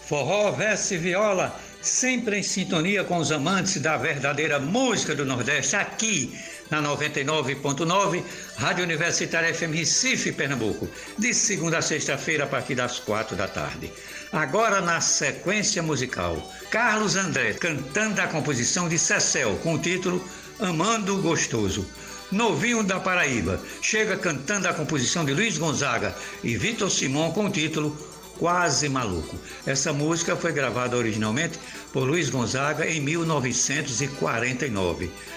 Forró, verso e viola, sempre em sintonia com os amantes da verdadeira música do Nordeste, aqui na 99.9, Rádio Universitária FM Recife, Pernambuco, de segunda a sexta-feira, a partir das 4 da tarde. Agora, na sequência musical, Carlos André cantando a composição de Cecel, com o título Amando Gostoso. Novinho da Paraíba chega cantando a composição de Luiz Gonzaga e Vitor Simão, com o título Quase Maluco. Essa música foi gravada originalmente por Luiz Gonzaga em 1949.